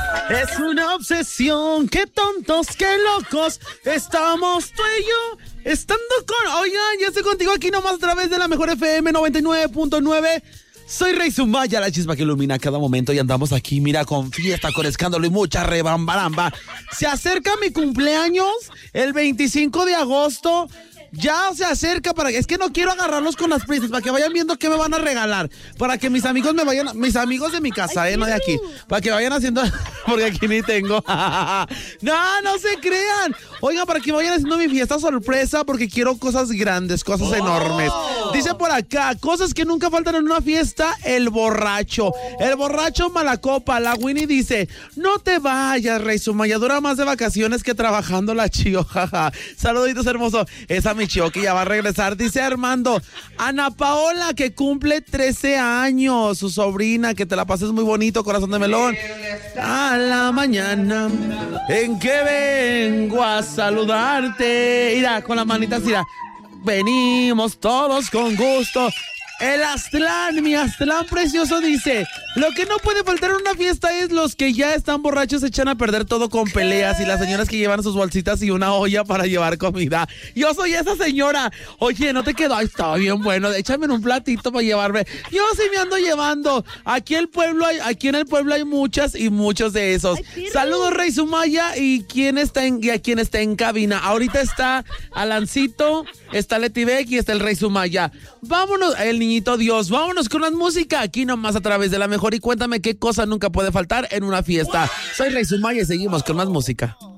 Es una obsesión, qué tontos, qué locos estamos tú y yo. Estando con... Oigan, ya estoy contigo aquí nomás a través de la Mejor FM 99.9. Soy Rey Zumaya, la chispa que ilumina cada momento y andamos aquí, mira, con fiesta, con escándalo y mucha rebambaramba. Se acerca mi cumpleaños el 25 de agosto. Ya se acerca es que no quiero agarrarlos con las prisas, para que vayan viendo qué me van a regalar, para que mis amigos mis amigos de mi casa, no de aquí, para que vayan haciendo, porque aquí ni tengo. No se crean. Oigan, para que vayan haciendo mi fiesta sorpresa, porque quiero cosas grandes, cosas enormes. Dice por acá, cosas que nunca faltan en una fiesta, el borracho malacopa. La Winnie dice, no te vayas, Rey Zumaya, dura más de vacaciones que trabajando la Chio, jaja. Saluditos, hermoso. Esa mi Chio que ya va a regresar. Dice Armando, Ana Paola, que cumple 13 años, su sobrina, que te la pases muy bonito, corazón de melón. A la mañana en que vengo a saludarte. Mira, con las manitas, mira. Venimos todos con gusto. El Aztlán, mi Aztlán precioso, dice, lo que no puede faltar en una fiesta es los que ya están borrachos, se echan a perder todo con peleas, y las señoras que llevan sus bolsitas y una olla para llevar comida. Yo soy esa señora. Oye, no te quedó, ay, estaba bien bueno, échame en un platito para llevarme. Yo sí me ando llevando. Aquí en el pueblo hay muchas y muchos de esos. Saludos, Rey Zumaya, y a quién está en cabina. Ahorita está Alancito, está Leti Beck y está el Rey Zumaya. Vámonos, el niñito Dios, vámonos con la música aquí nomás a través de la Mejor, y cuéntame qué cosa nunca puede faltar en una fiesta. Soy Rey Zumaya y seguimos con más música.